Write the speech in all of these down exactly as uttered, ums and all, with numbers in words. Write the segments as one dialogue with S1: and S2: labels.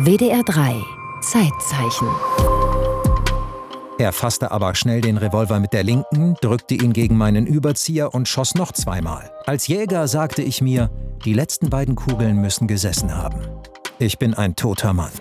S1: W D R drei Zeitzeichen.
S2: Er fasste aber schnell den Revolver mit der linken, drückte ihn gegen meinen Überzieher und schoss noch zweimal. Als Jäger sagte ich mir, die letzten beiden Kugeln müssen gesessen haben. Ich bin ein toter Mann.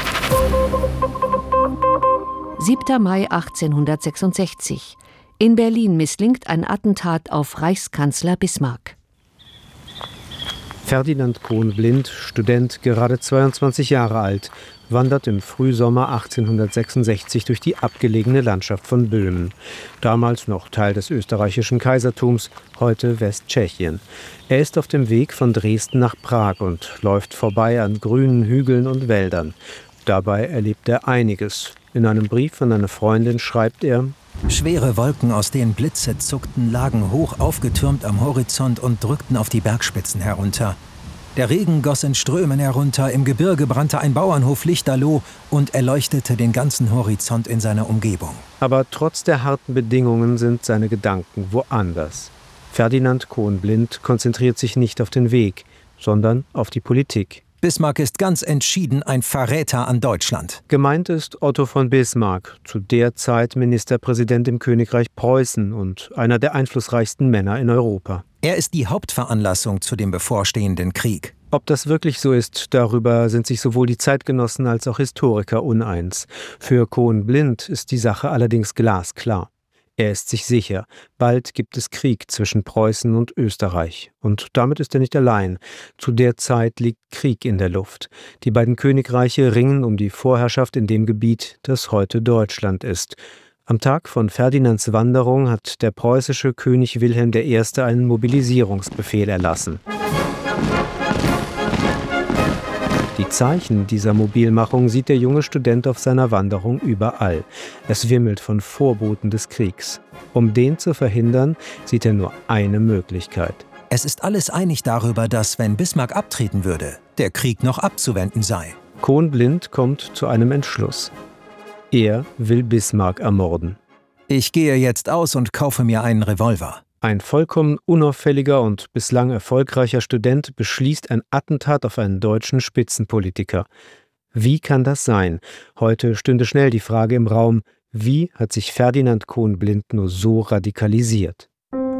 S1: siebter Mai achtzehnhundertsechsundsechzig. In Berlin misslingt ein Attentat auf Reichskanzler Bismarck.
S3: Ferdinand Cohn-Blind, Student, gerade zweiundzwanzig Jahre alt, wandert im Frühsommer achtzehnhundertsechsundsechzig durch die abgelegene Landschaft von Böhmen. Damals noch Teil des österreichischen Kaisertums, heute Westtschechien. Er ist auf dem Weg von Dresden nach Prag und läuft vorbei an grünen Hügeln und Wäldern. Dabei erlebt er einiges. In einem Brief an eine Freundin schreibt er:
S2: Schwere Wolken, aus denen Blitze zuckten, lagen hoch aufgetürmt am Horizont und drückten auf die Bergspitzen herunter. Der Regen goss in Strömen herunter, im Gebirge brannte ein Bauernhof lichterloh und erleuchtete den ganzen Horizont in seiner Umgebung.
S3: Aber trotz der harten Bedingungen sind seine Gedanken woanders. Ferdinand Cohn-Blind konzentriert sich nicht auf den Weg, sondern auf die Politik.
S2: Bismarck ist ganz entschieden ein Verräter an Deutschland.
S3: Gemeint ist Otto von Bismarck, zu der Zeit Ministerpräsident im Königreich Preußen und einer der einflussreichsten Männer in Europa.
S2: Er ist die Hauptveranlassung zu dem bevorstehenden Krieg.
S3: Ob das wirklich so ist, darüber sind sich sowohl die Zeitgenossen als auch Historiker uneins. Für Cohn-Blind ist die Sache allerdings glasklar. Er ist sich sicher, bald gibt es Krieg zwischen Preußen und Österreich. Und damit ist er nicht allein. Zu der Zeit liegt Krieg in der Luft. Die beiden Königreiche ringen um die Vorherrschaft in dem Gebiet, das heute Deutschland ist. Am Tag von Ferdinands Wanderung hat der preußische König Wilhelm der Erste einen Mobilisierungsbefehl erlassen. Die Zeichen dieser Mobilmachung sieht der junge Student auf seiner Wanderung überall. Es wimmelt von Vorboten des Kriegs. Um den zu verhindern, sieht er nur eine Möglichkeit.
S2: Es ist alles einig darüber, dass, wenn Bismarck abtreten würde, der Krieg noch abzuwenden sei.
S3: Cohn-Blind kommt zu einem Entschluss. Er will Bismarck ermorden.
S2: Ich gehe jetzt aus und kaufe mir einen Revolver.
S3: Ein vollkommen unauffälliger und bislang erfolgreicher Student beschließt ein Attentat auf einen deutschen Spitzenpolitiker. Wie kann das sein? Heute stünde schnell die Frage im Raum, wie hat sich Ferdinand Cohn-Blind nur so radikalisiert?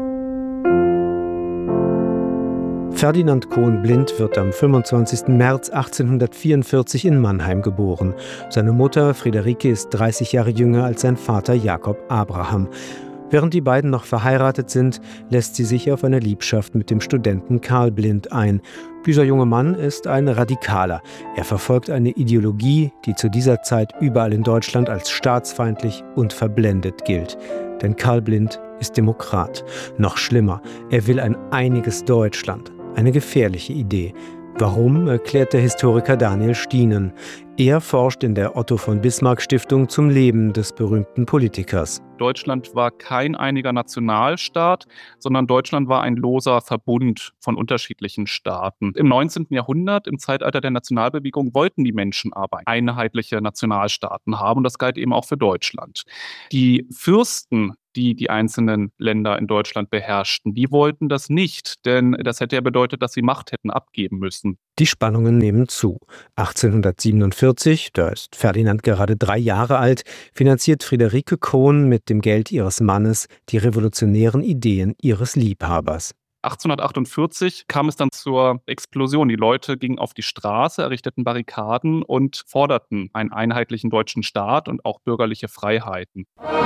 S3: Ferdinand Cohn-Blind wird am fünfundzwanzigsten März achtzehnhundertvierundvierzig in Mannheim geboren. Seine Mutter Friederike ist dreißig Jahre jünger als sein Vater Jakob Abraham. Während die beiden noch verheiratet sind, lässt sie sich auf eine Liebschaft mit dem Studenten Karl Blind ein. Dieser junge Mann ist ein Radikaler. Er verfolgt eine Ideologie, die zu dieser Zeit überall in Deutschland als staatsfeindlich und verblendet gilt. Denn Karl Blind ist Demokrat. Noch schlimmer, er will ein einiges Deutschland. Eine gefährliche Idee. Warum, erklärt der Historiker Daniel Stienen. Er forscht in der Otto von Bismarck Stiftung zum Leben des berühmten Politikers.
S4: Deutschland war kein einiger Nationalstaat, sondern Deutschland war ein loser Verbund von unterschiedlichen Staaten. Im neunzehnten Jahrhundert, im Zeitalter der Nationalbewegung, wollten die Menschen aber einheitliche Nationalstaaten haben und das galt eben auch für Deutschland. Die Fürsten, die die einzelnen Länder in Deutschland beherrschten, die wollten das nicht, denn das hätte ja bedeutet, dass sie Macht hätten abgeben müssen.
S3: Die Spannungen nehmen zu. achtzehnhundertsiebenundvierzig, da ist Ferdinand gerade drei Jahre alt, finanziert Friederike Cohn mit dem Geld ihres Mannes die revolutionären Ideen ihres Liebhabers.
S4: achtzehnhundertachtundvierzig kam es dann zur Explosion. Die Leute gingen auf die Straße, errichteten Barrikaden und forderten einen einheitlichen deutschen Staat und auch bürgerliche Freiheiten.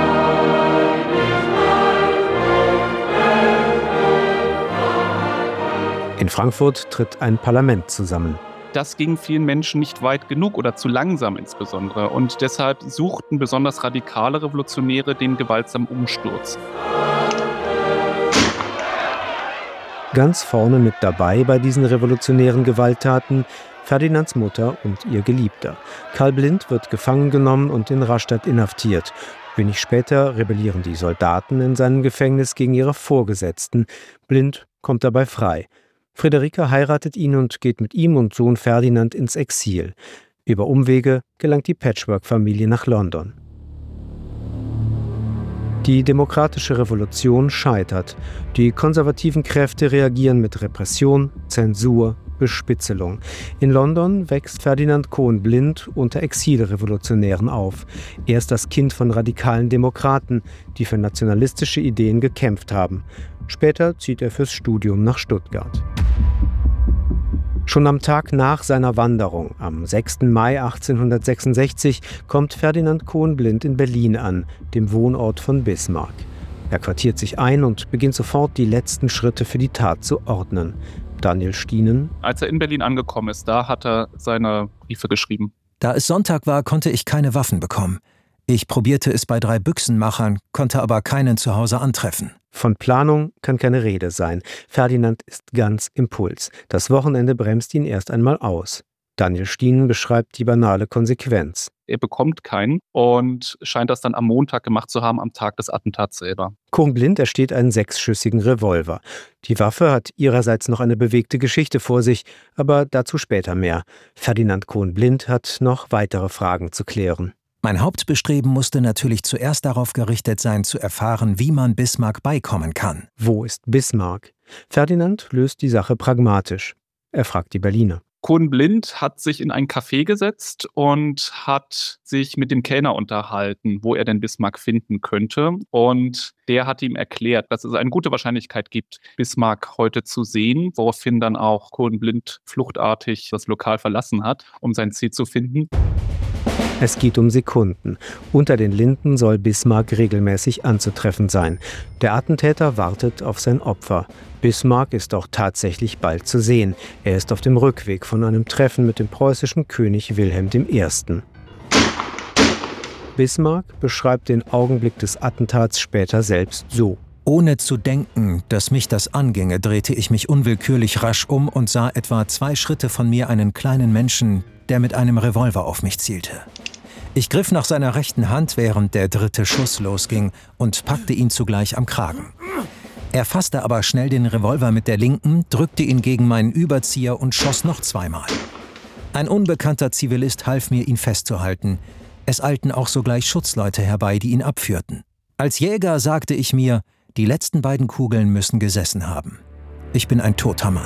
S3: In Frankfurt tritt ein Parlament zusammen.
S4: Das ging vielen Menschen nicht weit genug oder zu langsam insbesondere. Und deshalb suchten besonders radikale Revolutionäre den gewaltsamen Umsturz.
S3: Ganz vorne mit dabei bei diesen revolutionären Gewalttaten Ferdinands Mutter und ihr Geliebter. Karl Blind wird gefangen genommen und in Rastatt inhaftiert. Wenig später rebellieren die Soldaten in seinem Gefängnis gegen ihre Vorgesetzten. Blind kommt dabei frei. Friederike heiratet ihn und geht mit ihm und Sohn Ferdinand ins Exil. Über Umwege gelangt die Patchwork-Familie nach London. Die demokratische Revolution scheitert. Die konservativen Kräfte reagieren mit Repression, Zensur, Bespitzelung. In London wächst Ferdinand Cohn-Blind unter Exilrevolutionären auf. Er ist das Kind von radikalen Demokraten, die für nationalistische Ideen gekämpft haben. Später zieht er fürs Studium nach Stuttgart. Schon am Tag nach seiner Wanderung, am sechsten Mai achtzehnhundertsechsundsechzig, kommt Ferdinand Cohn-Blind in Berlin an, dem Wohnort von Bismarck. Er quartiert sich ein und beginnt sofort, die letzten Schritte für die Tat zu ordnen. Daniel Stienen.
S4: Als er in Berlin angekommen ist, da hat er seine Briefe geschrieben.
S2: Da es Sonntag war, konnte ich keine Waffen bekommen. Ich probierte es bei drei Büchsenmachern, konnte aber keinen zu Hause antreffen.
S3: Von Planung kann keine Rede sein. Ferdinand ist ganz Impuls. Das Wochenende bremst ihn erst einmal aus. Daniel Stienen beschreibt die banale Konsequenz.
S4: Er bekommt keinen und scheint das dann am Montag gemacht zu haben, am Tag des Attentats selber.
S3: Cohn-Blind ersteht einen sechsschüssigen Revolver. Die Waffe hat ihrerseits noch eine bewegte Geschichte vor sich, aber dazu später mehr. Ferdinand Cohn-Blind hat noch weitere Fragen zu klären.
S2: Mein Hauptbestreben musste natürlich zuerst darauf gerichtet sein, zu erfahren, wie man Bismarck beikommen kann.
S3: Wo ist Bismarck? Ferdinand löst die Sache pragmatisch. Er fragt die Berliner.
S4: Cohn-Blind hat sich in ein Café gesetzt und hat sich mit dem Kellner unterhalten, wo er denn Bismarck finden könnte. Und der hat ihm erklärt, dass es eine gute Wahrscheinlichkeit gibt, Bismarck heute zu sehen, woraufhin dann auch Cohn-Blind fluchtartig das Lokal verlassen hat, um sein Ziel zu finden.
S3: Es geht um Sekunden. Unter den Linden soll Bismarck regelmäßig anzutreffen sein. Der Attentäter wartet auf sein Opfer. Bismarck ist auch tatsächlich bald zu sehen. Er ist auf dem Rückweg von einem Treffen mit dem preußischen König Wilhelm der Erste. Bismarck beschreibt den Augenblick des Attentats später selbst so.
S2: Ohne zu denken, dass mich das anginge, drehte ich mich unwillkürlich rasch um und sah etwa zwei Schritte von mir einen kleinen Menschen, der mit einem Revolver auf mich zielte. Ich griff nach seiner rechten Hand, während der dritte Schuss losging, und packte ihn zugleich am Kragen. Er fasste aber schnell den Revolver mit der linken, drückte ihn gegen meinen Überzieher und schoss noch zweimal. Ein unbekannter Zivilist half mir, ihn festzuhalten. Es eilten auch sogleich Schutzleute herbei, die ihn abführten. Als Jäger sagte ich mir, die letzten beiden Kugeln müssen gesessen haben. Ich bin ein toter Mann.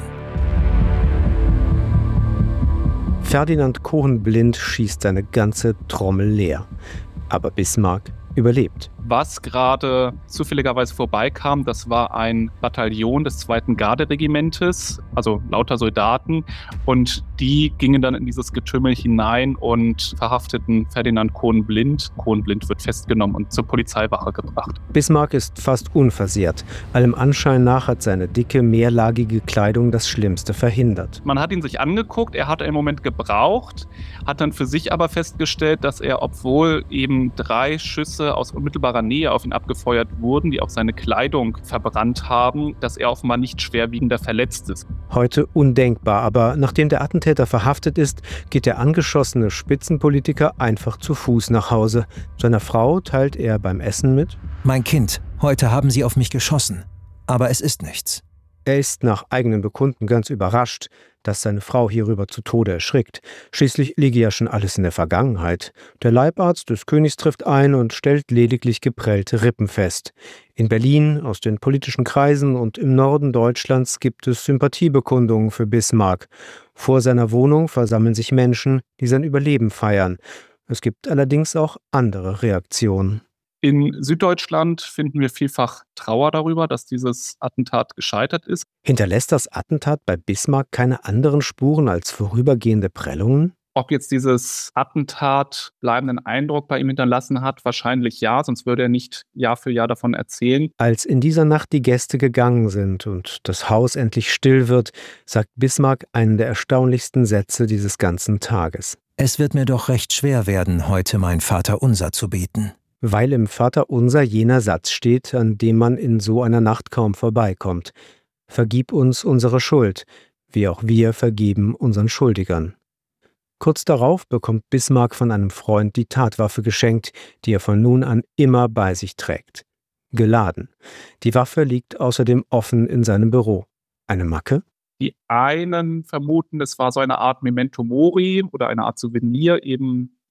S3: Ferdinand Cohn-Blind schießt seine ganze Trommel leer. Aber Bismarck überlebt.
S4: Was gerade zufälligerweise vorbeikam, das war ein Bataillon des zweiten Garderegimentes, also lauter Soldaten. Und die gingen dann in dieses Getümmel hinein und verhafteten Ferdinand Cohn-Blind. Cohn-Blind wird festgenommen und zur Polizeiwache gebracht.
S3: Bismarck ist fast unversehrt. Allem Anschein nach hat seine dicke, mehrlagige Kleidung das Schlimmste verhindert.
S4: Man hat ihn sich angeguckt, er hat einen Moment gebraucht, hat dann für sich aber festgestellt, dass er, obwohl eben drei Schüsse aus unmittelbarer Nähe auf ihn abgefeuert wurden, die auch seine Kleidung verbrannt haben, dass er offenbar nicht schwerwiegender verletzt ist.
S3: Heute undenkbar, aber nachdem der Attentäter verhaftet ist, geht der angeschossene Spitzenpolitiker einfach zu Fuß nach Hause. Seiner Frau teilt er beim Essen mit:
S2: Mein Kind, heute haben sie auf mich geschossen, aber es ist nichts.
S3: Er ist nach eigenen Bekunden ganz überrascht, dass seine Frau hierüber zu Tode erschrickt. Schließlich liege ja schon alles in der Vergangenheit. Der Leibarzt des Königs trifft ein und stellt lediglich geprellte Rippen fest. In Berlin, aus den politischen Kreisen und im Norden Deutschlands gibt es Sympathiebekundungen für Bismarck. Vor seiner Wohnung versammeln sich Menschen, die sein Überleben feiern. Es gibt allerdings auch andere Reaktionen.
S4: In Süddeutschland finden wir vielfach Trauer darüber, dass dieses Attentat gescheitert ist.
S3: Hinterlässt das Attentat bei Bismarck keine anderen Spuren als vorübergehende Prellungen?
S4: Ob jetzt dieses Attentat bleibenden Eindruck bei ihm hinterlassen hat, wahrscheinlich ja, sonst würde er nicht Jahr für Jahr davon erzählen.
S3: Als in dieser Nacht die Gäste gegangen sind und das Haus endlich still wird, sagt Bismarck einen der erstaunlichsten Sätze dieses ganzen Tages.
S2: Es wird mir doch recht schwer werden, heute mein Vaterunser zu beten.
S3: Weil im Vaterunser jener Satz steht, an dem man in so einer Nacht kaum vorbeikommt. Vergib uns unsere Schuld, wie auch wir vergeben unseren Schuldigern. Kurz darauf bekommt Bismarck von einem Freund die Tatwaffe geschenkt, die er von nun an immer bei sich trägt. Geladen. Die Waffe liegt außerdem offen in seinem Büro. Eine Macke?
S4: Die einen vermuten, es war so eine Art Memento Mori oder eine Art Souvenir, eben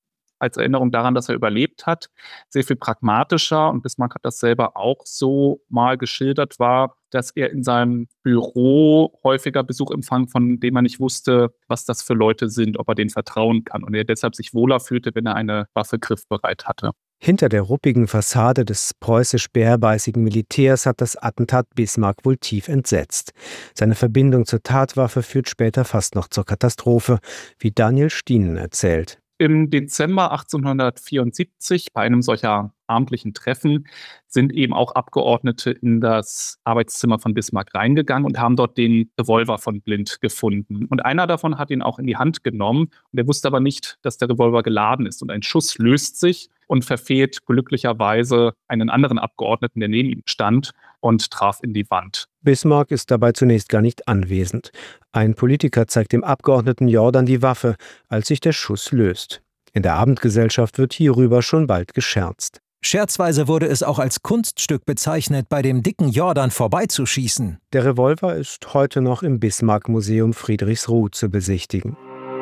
S4: als Erinnerung daran, dass er überlebt hat, sehr viel pragmatischer, und Bismarck hat das selber auch so mal geschildert, war, dass er in seinem Büro häufiger Besuch empfang, von dem er nicht wusste, was das für Leute sind, ob er denen vertrauen kann, und er deshalb sich wohler fühlte, wenn er eine Waffe griffbereit hatte.
S3: Hinter der ruppigen Fassade des preußisch-bärbeißigen Militärs hat das Attentat Bismarck wohl tief entsetzt. Seine Verbindung zur Tatwaffe führt später fast noch zur Katastrophe, wie Daniel Stienen erzählt.
S4: Im Dezember achtzehnhundertvierundsiebzig, bei einem solcher abendlichen Treffen, sind eben auch Abgeordnete in das Arbeitszimmer von Bismarck reingegangen und haben dort den Revolver von Blind gefunden. Und einer davon hat ihn auch in die Hand genommen, und er wusste aber nicht, dass der Revolver geladen ist. Und ein Schuss löst sich und verfehlt glücklicherweise einen anderen Abgeordneten, der neben ihm stand, und traf in die Wand.
S3: Bismarck ist dabei zunächst gar nicht anwesend. Ein Politiker zeigt dem Abgeordneten Jordan die Waffe, als sich der Schuss löst. In der Abendgesellschaft wird hierüber schon bald gescherzt.
S2: Scherzweise wurde es auch als Kunststück bezeichnet, bei dem dicken Jordan vorbeizuschießen.
S3: Der Revolver ist heute noch im Bismarck-Museum Friedrichsruh zu besichtigen.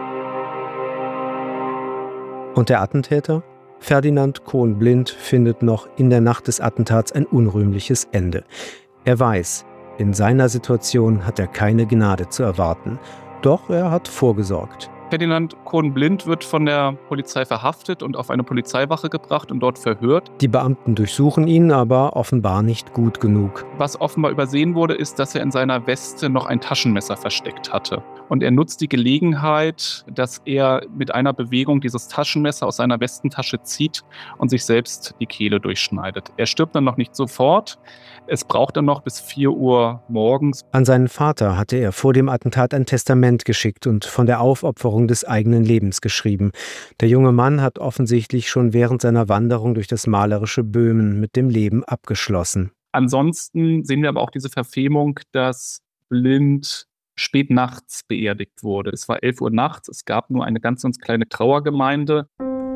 S3: Und der Attentäter? Ferdinand Cohn-Blind findet noch in der Nacht des Attentats ein unrühmliches Ende. Er weiß, in seiner Situation hat er keine Gnade zu erwarten. Doch er hat vorgesorgt.
S4: Ferdinand Cohn-Blind wird von der Polizei verhaftet und auf eine Polizeiwache gebracht und dort verhört.
S3: Die Beamten durchsuchen ihn, aber offenbar nicht gut genug.
S4: Was offenbar übersehen wurde, ist, dass er in seiner Weste noch ein Taschenmesser versteckt hatte. Und er nutzt die Gelegenheit, dass er mit einer Bewegung dieses Taschenmesser aus seiner Westentasche zieht und sich selbst die Kehle durchschneidet. Er stirbt dann noch nicht sofort. Es braucht dann noch bis vier Uhr morgens.
S3: An seinen Vater hatte er vor dem Attentat ein Testament geschickt und von der Aufopferung des eigenen Lebens geschrieben. Der junge Mann hat offensichtlich schon während seiner Wanderung durch das malerische Böhmen mit dem Leben abgeschlossen.
S4: Ansonsten sehen wir aber auch diese Verfemung, dass Blind spät nachts beerdigt wurde. Es war elf Uhr nachts, es gab nur eine ganz, ganz kleine Trauergemeinde.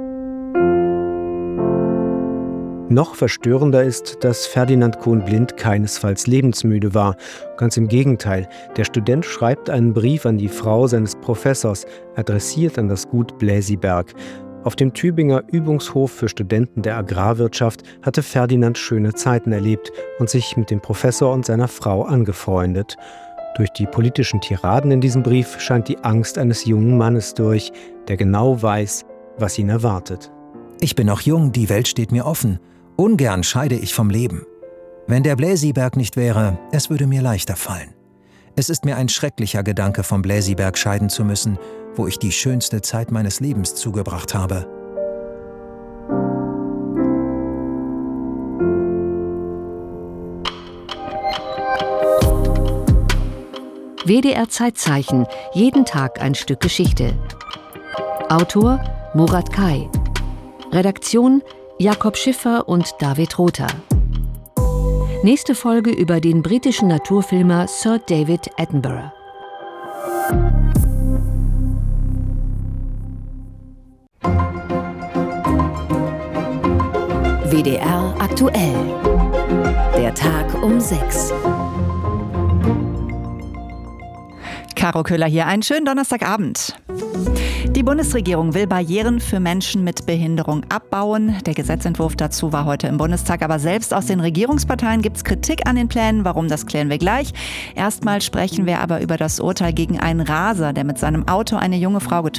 S3: Noch verstörender ist, dass Ferdinand Cohn-Blind keinesfalls lebensmüde war. Ganz im Gegenteil, der Student schreibt einen Brief an die Frau seines Professors, adressiert an das Gut Bläsiberg. Auf dem Tübinger Übungshof für Studenten der Agrarwirtschaft hatte Ferdinand schöne Zeiten erlebt und sich mit dem Professor und seiner Frau angefreundet. Durch die politischen Tiraden in diesem Brief scheint die Angst eines jungen Mannes durch, der genau weiß, was ihn erwartet.
S2: Ich bin noch jung, die Welt steht mir offen. Ungern scheide ich vom Leben. Wenn der Bläsiberg nicht wäre, es würde mir leichter fallen. Es ist mir ein schrecklicher Gedanke, vom Bläsiberg scheiden zu müssen, wo ich die schönste Zeit meines Lebens zugebracht habe.
S1: W D R Zeitzeichen, jeden Tag ein Stück Geschichte. Autor Murat Kay. Redaktion Jakob Schiffer und David Rother. Nächste Folge über den britischen Naturfilmer Sir David Attenborough. W D R aktuell. Der Tag um sechs.
S5: Caro Köhler hier, einen schönen Donnerstagabend. Die Bundesregierung will Barrieren für Menschen mit Behinderung abbauen. Der Gesetzentwurf dazu war heute im Bundestag, aber selbst aus den Regierungsparteien gibt es Kritik an den Plänen. Warum, das klären wir gleich. Erstmal sprechen wir aber über das Urteil gegen einen Raser, der mit seinem Auto eine junge Frau getötet